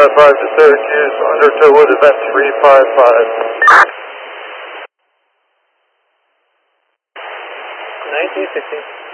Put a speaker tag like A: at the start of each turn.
A: 355 to Syracuse, Undertow Wood, event 355.
B: 1960.